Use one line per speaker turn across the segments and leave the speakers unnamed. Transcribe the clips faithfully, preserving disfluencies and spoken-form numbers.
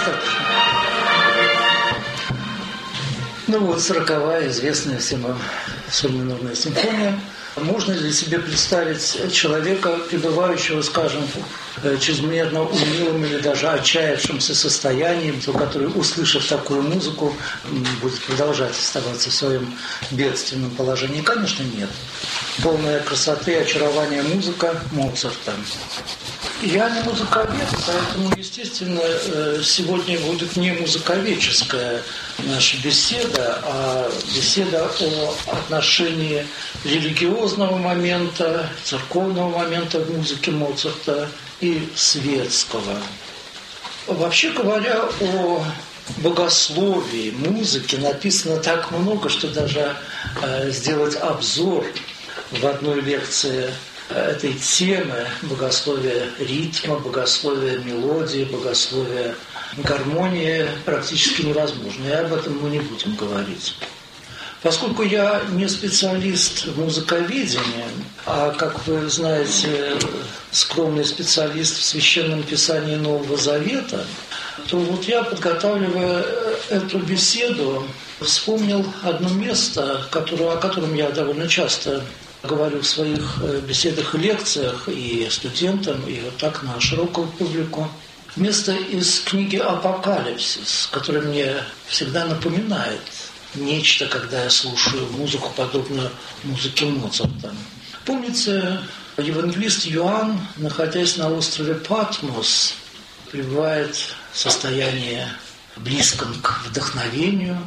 достаточно. Ну вот, сороковая, известная всем вам соль минорная симфония. Можно ли себе представить человека, пребывающего, скажем, в чрезмерно унылом или даже отчаявшемся состоянии, который, услышав такую музыку, будет продолжать оставаться в своем бедственном положении? Конечно, нет. Полная красоты, очарования музыка Моцарта. Я не музыковед, поэтому, естественно, сегодня будет не музыковедческая наша беседа, а беседа о отношении религиозного момента, церковного момента в музыке Моцарта и светского. Вообще говоря, о богословии музыки написано так много, что даже сделать обзор в одной лекции этой темы богословия ритма, богословия мелодии, богословия гармонии практически невозможно. И об этом мы не будем говорить. Поскольку я не специалист в музыковедении, а, как вы знаете, скромный специалист в Священном Писании Нового Завета, то вот я, подготавливая эту беседу, вспомнил одно место, которое, о котором я довольно часто говорю в своих беседах и лекциях и студентам, и вот так на широкую публику. Место из книги «Апокалипсис», которое мне всегда напоминает нечто, когда я слушаю музыку, подобную музыке Моцарта. Помните, евангелист Иоанн, находясь на острове Патмос, пребывает в состоянии близком к вдохновению,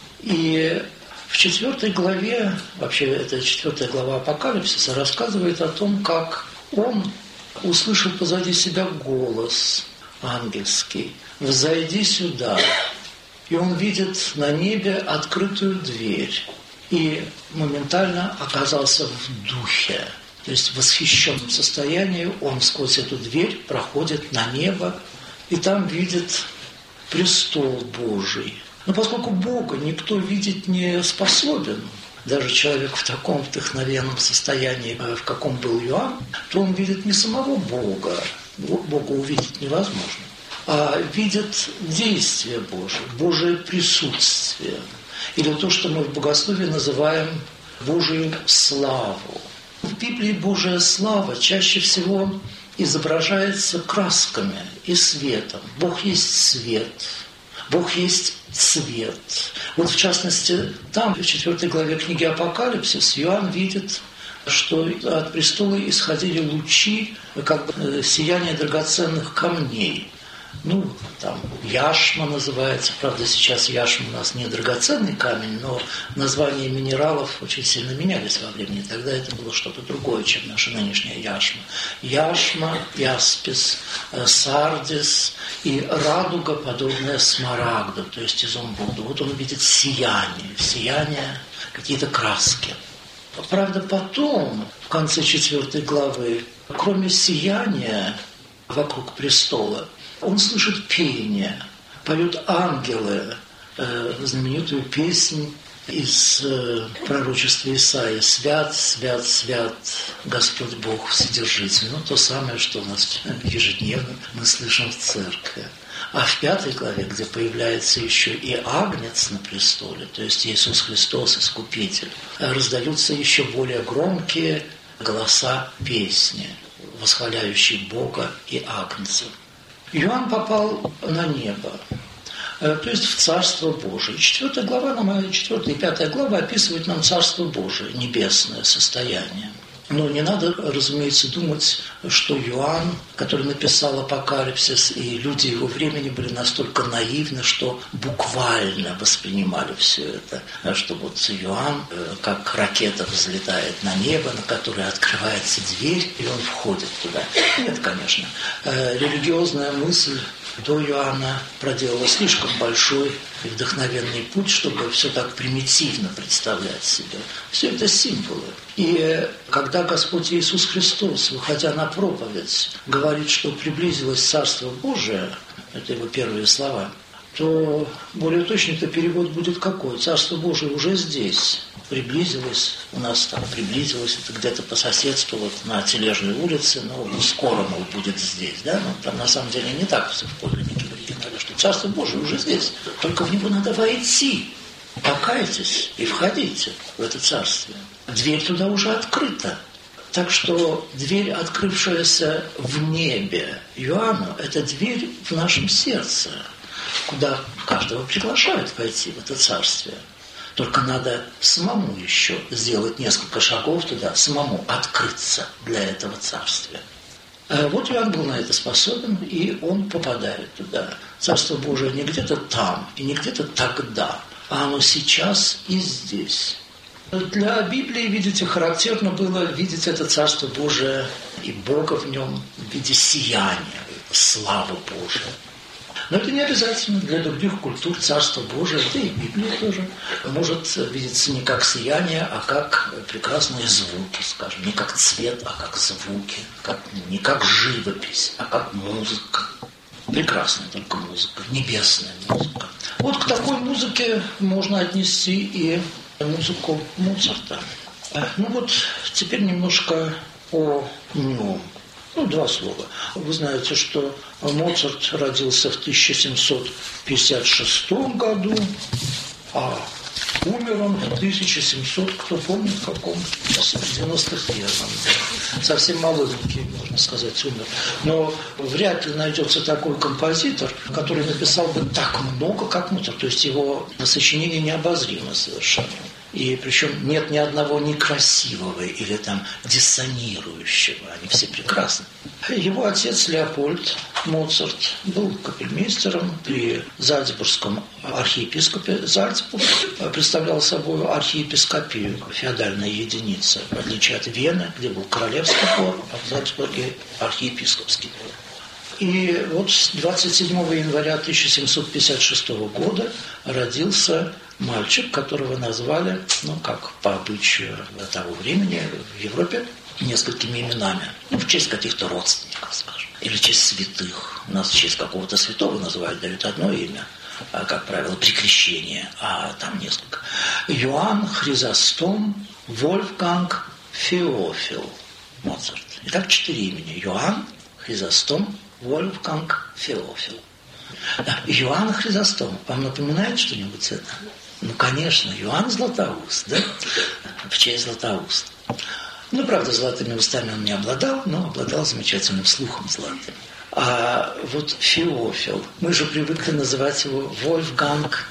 и в четвертой главе, вообще это четвертая глава Апокалипсиса, рассказывает о том, как он услышал позади себя голос ангельский: «Взойди сюда». И он видит на небе открытую дверь и моментально оказался в духе. То есть в восхищенном состоянии он сквозь эту дверь проходит на небо и там видит престол Божий. Но поскольку Бога никто видеть не способен, даже человек в таком вдохновенном состоянии, в каком был Иоанн, то он видит не самого Бога, Бога увидеть невозможно, а видит действие Божие, Божие присутствие, или то, что мы в богословии называем Божию славу. В Библии Божия слава чаще всего изображается красками и светом. Бог есть свет, Бог есть цвет. Вот в частности, там, в четвертой главе книги «Апокалипсис», Иоанн видит, что от престола исходили лучи, как бы сияние драгоценных камней. Ну, там яшма называется. Правда, сейчас яшма у нас не драгоценный камень, но названия минералов очень сильно менялись во времени. Тогда это было что-то другое, чем наша нынешняя яшма. Яшма, яспис, сардис и радуга, подобная смарагду, то есть изумруду. Вот он видит сияние, сияние, какие-то краски. Правда, потом, в конце четвертой главы, кроме сияния вокруг престола, он слышит пение, поют ангелы, э, знаменитую песнь из э, пророчества Исаии: «Свят, свят, свят, Господь Бог Вседержитель». Ну, то самое, что у нас ежедневно мы слышим в церкви. А в пятой главе, где появляется еще и Агнец на престоле, то есть Иисус Христос, Искупитель, раздаются еще более громкие голоса песни, восхваляющие Бога и Агнца. Иоанн попал на небо, то есть в Царство Божие. Четвертая глава, нам, четвертая и пятая глава описывают нам Царство Божие, небесное состояние. Но не надо, разумеется, думать, что Иоанн, который написал Апокалипсис, и люди его времени были настолько наивны, что буквально воспринимали все это. Что вот Иоанн, как ракета, взлетает на небо, на которой открывается дверь, и он входит туда. Нет, конечно. Религиозная мысль до Иоанна проделала слишком большой и вдохновенный путь, чтобы все так примитивно представлять себе. Все это символы. И когда Господь Иисус Христос, выходя на проповедь, говорит, что приблизилось Царство Божие, это его первые слова, то более точный-то перевод будет какой? Царство Божие уже здесь. Приблизилось, у нас там приблизилось, это где-то по соседству, вот на Тележной улице, но скоро, мол, будет здесь, да? Но там на самом деле не так все в подлиннике в оригинале что Царство Божие уже здесь. Только в него надо войти. Покайтесь и входите в это царствие. Дверь туда уже открыта. Так что дверь, открывшаяся в небе Иоанну, это дверь в нашем сердце, куда каждого приглашают войти в это царствие. Только надо самому еще сделать несколько шагов туда, самому открыться для этого царствия. А вот Иоанн был на это способен, и он попадает туда. Царство Божие не где-то там и не где-то тогда, а оно сейчас и здесь. Для Библии, видите, характерно было видеть это Царство Божие и Бога в нем в виде сияния, славы Божией. Но это не обязательно для других культур Царство Божие, да и Библия тоже может видеться не как сияние, а как прекрасные звуки, скажем, не как цвет, а как звуки, как, не как живопись, а как музыка. Прекрасная только музыка, небесная музыка. Вот к такой музыке можно отнести и музыку Моцарта. Ну вот теперь немножко о нем. Ну, два слова. Вы знаете, что Моцарт родился в тысяча семьсот пятьдесят шестом году, а умер он в тысяча семьсот, кто помнит, в каком? В девяносто первом. Совсем молоденький, можно сказать, умер. Но вряд ли найдется такой композитор, который написал бы так много, как Моцарт. То есть его сочинение необозримо совершенно. И причем нет ни одного некрасивого или там диссонирующего. Они все прекрасны. Его отец Леопольд Моцарт был капельмейстером при Зальцбургском архиепископе. Зальцбург представлял собой архиепископию, феодальная единица, в отличие от Вены, где был королевский двор, а в Зальцбурге архиепископский двор. И вот двадцать седьмого января тысяча семьсот пятьдесят шестого года родился мальчик, которого назвали, ну, как по обычаю того времени в Европе, несколькими именами. Ну, в честь каких-то родственников, скажем. Или в честь святых. У нас в честь какого-то святого называют, дают одно имя, как правило, при крещении, а там несколько. Иоанн Хризостом Вольфганг Феофил Моцарт. Итак, четыре имени. Иоанн Хризостом Вольфганг Феофил. Да, Иоанн Хризостом. Вам напоминает что-нибудь это? Ну, конечно, Иоанн Златоуст, да? В честь Златоуст. Ну, правда, золотыми устами он не обладал, но обладал замечательным слухом золотым. А вот Феофил, мы же привыкли называть его Вольфганг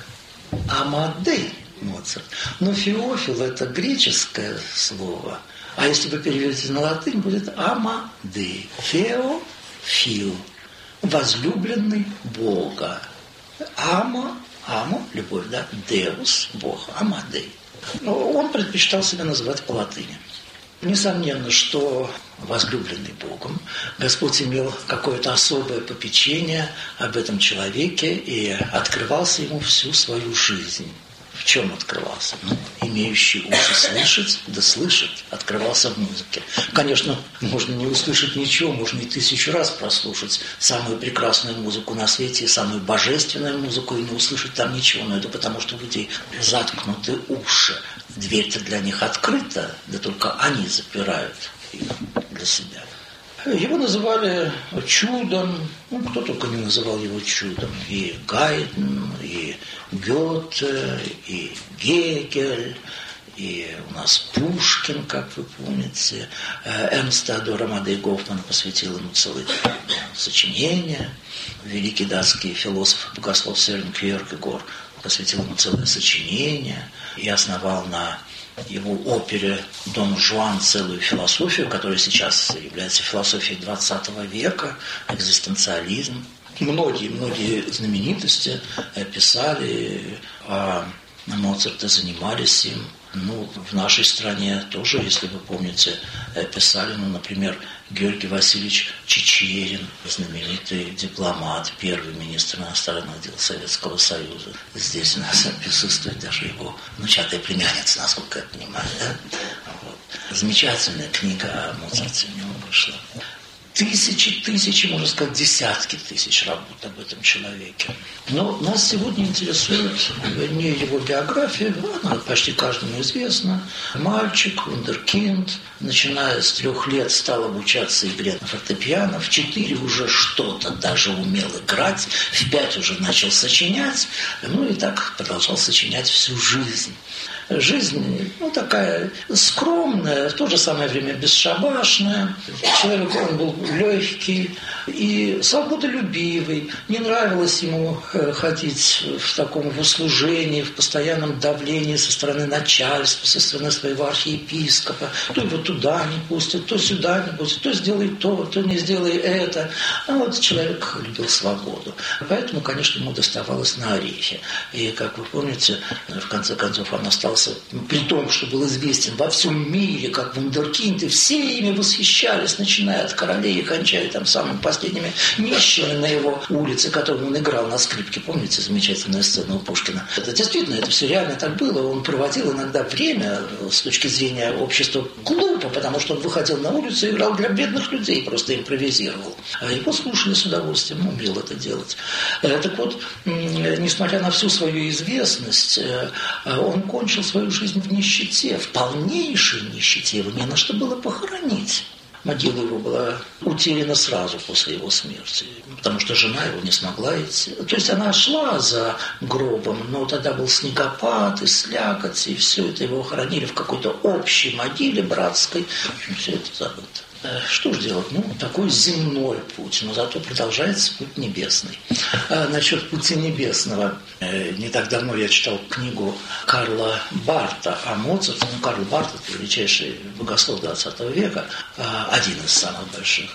Амадей Моцарт. Но Феофил – это греческое слово. А если вы переведете на латынь, будет Амадей. Феофил. Возлюбленный Бога. Ама, амо, любовь, да? Деус, Бог, Амадей. Но он предпочитал себя называть по латыни. Несомненно, что возлюбленный Богом, Господь имел какое-то особое попечение об этом человеке и открывался ему всю свою жизнь. В чем открывался? Ну, имеющий уши слышать, да слышать, открывался в музыке. Конечно, можно не услышать ничего, можно и тысячу раз прослушать самую прекрасную музыку на свете, самую божественную музыку, и не услышать там ничего. Но это потому, что у людей заткнуты уши. Дверь-то для них открыта, да только они запирают их для себя. Его называли чудом, ну, кто только не называл его чудом. И Гайден, и Гёте, и Гегель, и у нас Пушкин, как вы помните. Эрнст Теодор Амадей Гофман посвятил ему целое сочинение. Великий датский философ и богослов Сёрен Кьеркегор посвятил ему целое сочинение и основал на его опере «Дон Жуан» целую философию, которая сейчас является философией двадцатого века, экзистенциализм. Многие-многие знаменитости писали, а Моцарта занимались им. Ну, в нашей стране тоже, если вы помните, писали, ну, например, Георгий Васильевич Чичерин, знаменитый дипломат, первый министр иностранных дел Советского Союза. Здесь у нас присутствует даже его внучатая племянница, насколько я понимаю. Да? Вот. Замечательная книга о Моцарте у него вышла. тысячи, тысячи, можно сказать, десятки тысяч работ об этом человеке. Но нас сегодня интересует не его биография, она почти каждому известна. Мальчик, вундеркинд, начиная с трех лет стал обучаться игре на фортепиано, в четыре уже что-то даже умел играть, в пять уже начал сочинять, ну и так продолжал сочинять всю жизнь. Жизнь, ну, такая скромная, в то же самое время бесшабашная. Человек, он был легкий и свободолюбивый. Не нравилось ему ходить в таком в услужении, в постоянном давлении со стороны начальства, со стороны своего архиепископа. То его туда не пустят, то сюда не пустят, то сделай то, то не сделай это. А вот человек любил свободу. Поэтому, конечно, ему доставалось на орехи. И, как вы помните, в конце концов он остался, при том, что был известен во всем мире как вундеркинд, и все ими восхищались, начиная от королей и кончая там самыми последними нищими на его улице, которым он играл на скрипке. Помните замечательная сцена у Пушкина? Это действительно, это все реально так было. Он проводил иногда время с точки зрения общества глупо, потому что он выходил на улицу и играл для бедных людей, просто импровизировал. А его слушали с удовольствием, он умел это делать. Так вот, несмотря на всю свою известность, он кончил свою жизнь в нищете, в полнейшей нищете. Его не на что было похоронить. Могила его была утеряна сразу после его смерти, потому что жена его не смогла идти. То есть она шла за гробом, но тогда был снегопад и слякоть, и все это его хоронили в какой-то общей могиле братской. В общем, все это забыто. Что же делать? Ну, такой земной путь, но зато продолжается путь небесный. А насчет пути небесного. Не так давно я читал книгу Карла Барта о Моцарте. Ну, Карл Барт – это величайший богослов двадцатого века, один из самых больших.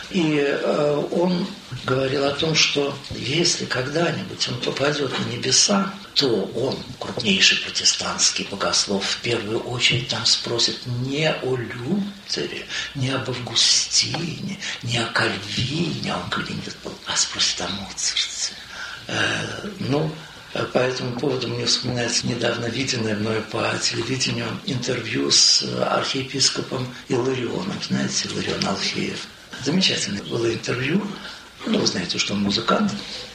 И он говорил о том, что если когда-нибудь он попадет на небеса, то он, крупнейший протестантский богослов, в первую очередь там спросит не о Лютере, не об Августине, не о Кальвине, а он кальвинист был, а спросит о Моцарте. Э, ну, по этому поводу мне вспоминается недавно виденное мною по телевидению интервью с архиепископом Илларионом, знаете, Илларион Алфеев. Замечательное было интервью. Ну, вы знаете, что он музыкант.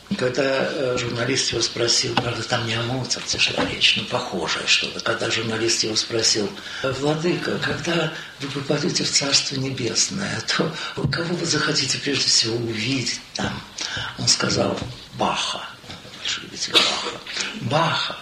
Когда журналист его спросил, правда, там не о Моцарте шла речь, но похожее что-то. Когда журналист его спросил: «Владыка, когда вы попадете в Царство Небесное, то кого вы захотите прежде всего увидеть там?» Он сказал: «Баха». Большой любитель Баха. «Баха.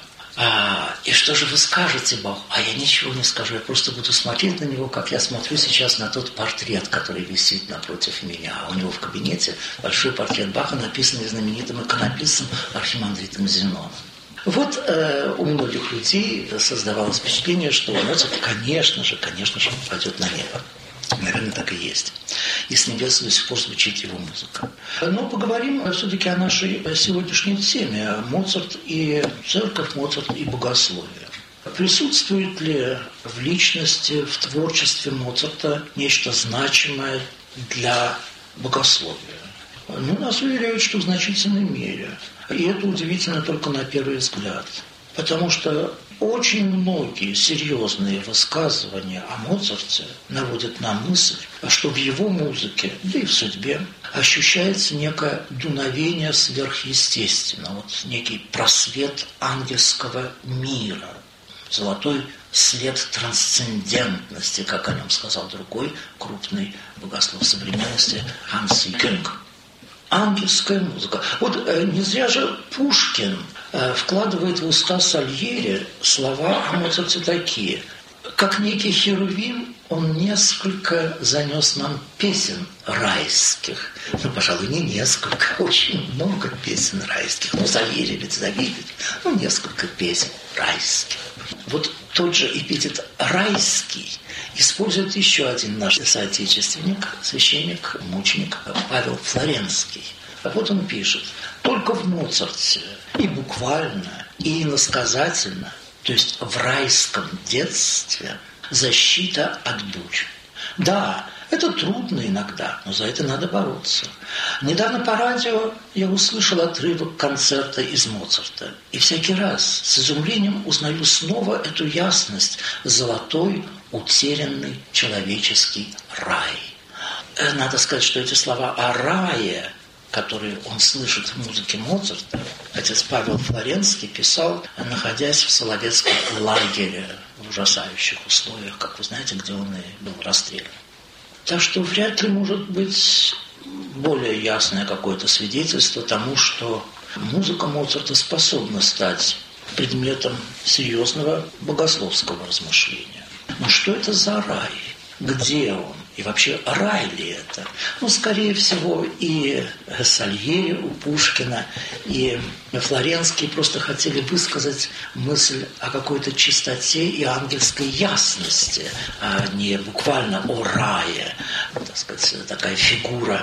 А, и что же вы скажете Баху?» «А я ничего не скажу, я просто буду смотреть на него, как я смотрю сейчас на тот портрет, который висит напротив меня». А у него в кабинете большой портрет Баха, написанный знаменитым иконописцем архимандритом Зеноном. Вот э, у многих людей создавалось впечатление, что Моцарт, конечно же, конечно же, попадет на небо. Наверное, так и есть. И с небес до сих пор звучит его музыка. Но поговорим все-таки о нашей сегодняшней теме. Моцарт и церковь, Моцарт и богословие. Присутствует ли в личности, в творчестве Моцарта нечто значимое для богословия? Ну, нас уверяют, что в значительной мере. И это удивительно только на первый взгляд. Потому что очень многие серьезные высказывания о Моцарте наводят на мысль, что в его музыке, да и в судьбе, ощущается некое дуновение сверхъестественного, вот некий просвет ангельского мира, золотой след трансцендентности, как о нем сказал другой крупный богослов современности Ханс Кюнг. Ангельская музыка. Вот э, не зря же Пушкин э, вкладывает в уста Сальери слова о Моцарте такие: «Как некий херувим, он несколько занес нам песен райских». Ну, пожалуй, не несколько, очень много песен райских. Ну, Сальери ведь завидит. Ну, несколько песен райских. Вот тот же эпитет «райский» использует еще один наш соотечественник, священник, мученик Павел Флоренский. Вот он пишет: «Только в Моцарте и буквально, и иносказательно, то есть в райском детстве, защита от бурь. Да, это трудно иногда, но за это надо бороться. Недавно по радио я услышал отрывок концерта из Моцарта. И всякий раз с изумлением узнаю снова эту ясность, золотой, утерянный человеческий рай». надо сказать, что эти слова о рае, которые он слышит в музыке Моцарта, отец Павел Флоренский писал, находясь в Соловецком лагере в ужасающих условиях, как вы знаете, где он и был расстрелян. Так что вряд ли может быть более ясное какое-то свидетельство тому, что музыка Моцарта способна стать предметом серьезного богословского размышления. Но что это за рай? Где он? И вообще, рай ли это? Ну, скорее всего, и Сальери у Пушкина, и Флоренский просто хотели высказать мысль о какой-то чистоте и ангельской ясности, а не буквально о рае. Так сказать, такая фигура